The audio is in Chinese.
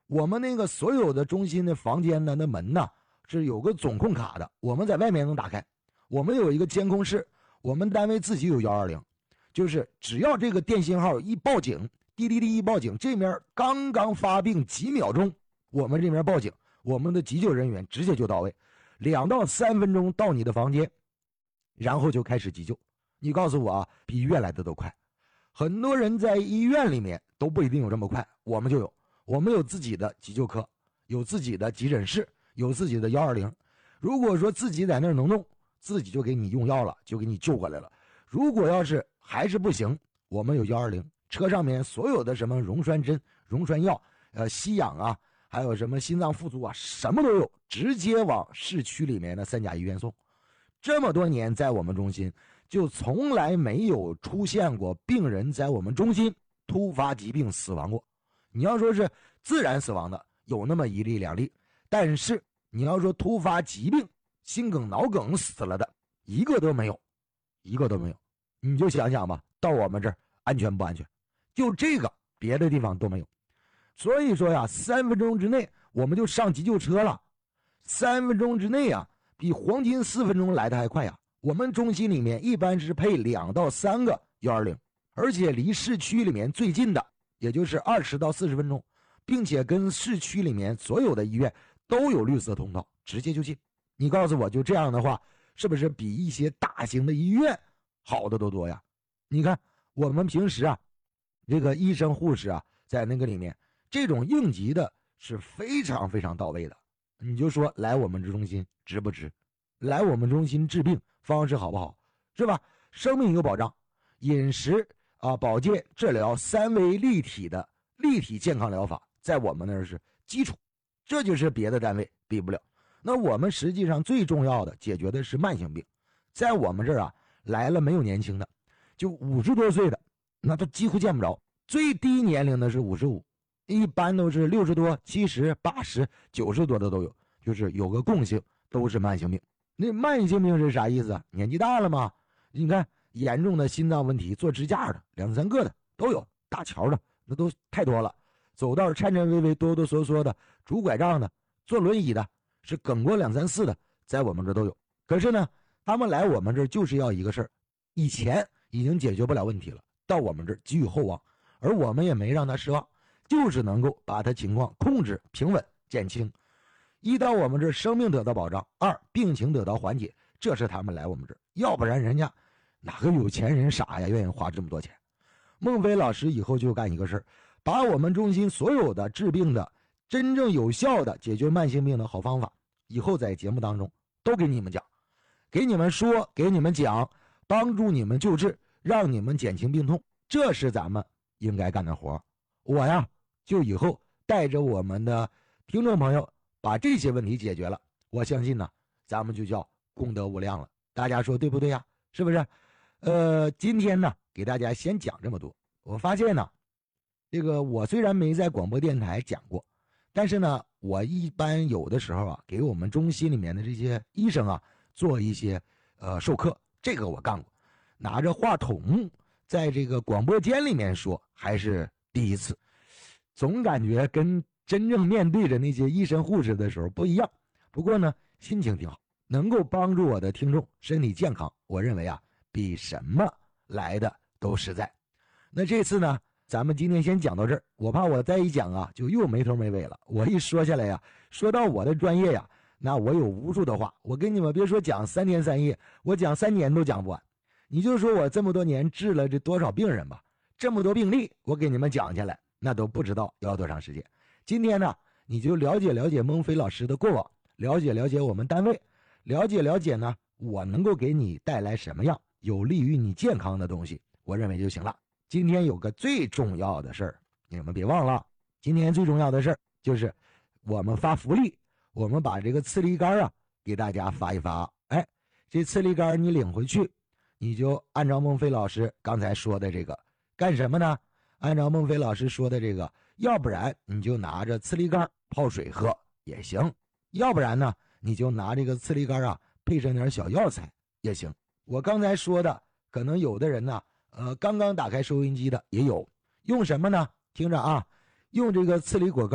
我们那个所有的中心的房间的那门呢是有个总控卡的，我们在外面能打开。我们有一个监控室，我们单位自己有120，就是只要这个电信号一报警，滴滴滴一报警，这面刚刚发病几秒钟，我们这边报警，我们的急救人员直接就到位，2到3分钟到你的房间，然后就开始急救。你告诉我啊，比医院来的都快。很多人在医院里面都不一定有这么快，我们就有。我们有自己的急救科，有自己的急诊室，有自己的120。如果说自己在那儿能弄，自己就给你用药了，就给你救过来了。如果要是还是不行，我们有120，车上面所有的什么溶栓针、溶栓药、吸氧啊，还有什么心脏复苏啊，什么都有，直接往市区里面的3甲医院送。这么多年在我们中心，就从来没有出现过病人在我们中心突发疾病死亡过。你要说是自然死亡的，有那么1例2例，但是你要说突发疾病、心梗、脑梗死了的，一个都没有，一个都没有。你就想想吧，到我们这儿安全不安全？就这个，别的地方都没有。所以说呀，3分钟之内我们就上急救车了，3分钟之内啊，比黄金4分钟来的还快呀。我们中心里面一般是配2到3个120，而且离市区里面最近的也就是20到40分钟，并且跟市区里面所有的医院都有绿色通道，直接就进。你告诉我，就这样的话，是不是比一些大型的医院好的都多呀？你看我们平时啊，这个医生护士啊，在那个里面，这种应急的是非常非常到位的。你就说来我们这中心值不值？来我们中心治病方式好不好？是吧？生命有保障，饮食啊、保健、治疗3维立体的立体健康疗法，在我们那儿是基础，这就是别的单位比不了。那我们实际上最重要的解决的是慢性病，在我们这儿啊，来了没有年轻的，就50多岁的，那都几乎见不着。最低年龄的是55，一般都是60多、70、80、90多的都有，就是有个共性，都是慢性病。那慢性病是啥意思啊？年纪大了嘛，你看严重的心脏问题，做支架的2、3个的都有，搭桥的那都太多了，走道颤颤巍巍、哆哆嗦嗦的，拄拐杖的，坐轮椅的，是梗过2、3次的，在我们这都有。可是呢，他们来我们这就是要一个事儿，以前已经解决不了问题了，到我们这寄予厚望，而我们也没让他失望，就是能够把他情况控制平稳减轻。一到我们这儿，生命得到保障；二，病情得到缓解，这是他们来我们这儿。要不然人家哪个有钱人傻呀，愿意花这么多钱？孟非老师以后就干一个事儿，把我们中心所有的治病的真正有效的解决慢性病的好方法，以后在节目当中都给你们讲，给你们说，给你们讲，帮助你们救治，让你们减轻病痛，这是咱们应该干的活。我呀，就以后带着我们的听众朋友把这些问题解决了，我相信呢，咱们就叫功德无量了。大家说对不对呀？是不是？今天呢，给大家先讲这么多。我发现呢，这个我虽然没在广播电台讲过，但是呢，我一般有的时候啊，给我们中心里面的这些医生啊做一些授课，这个我干过。拿着话筒在这个广播间里面说，还是第一次，总感觉跟真正面对着那些医生护士的时候不一样。不过呢，心情挺好，能够帮助我的听众身体健康，我认为啊，比什么来的都实在。那这次呢，咱们今天先讲到这儿，我怕我再一讲啊，就又没头没尾了。我一说下来呀，说到我的专业呀，那我有无数的话，我跟你们别说讲3天3夜，我讲3年都讲不完。你就说我这么多年治了这多少病人吧，这么多病例，我给你们讲下来，那都不知道要多长时间。今天呢，你就了解了解孟非老师的过往，了解了解我们单位，了解了解呢，我能够给你带来什么样有利于你健康的东西，我认为就行了。今天有个最重要的事儿，你们别忘了，今天最重要的事儿就是我们发福利，我们把这个刺梨干啊给大家发一发。哎，这刺梨干你领回去，你就按照孟非老师刚才说的这个干什么呢？按照孟非老师说的这个，要不然你就拿着刺梨干泡水喝也行，要不然呢你就拿这个刺梨干啊配上点小药材也行。我刚才说的可能有的人呢刚刚打开收音机的也有，用什么呢？听着啊，用这个刺梨果干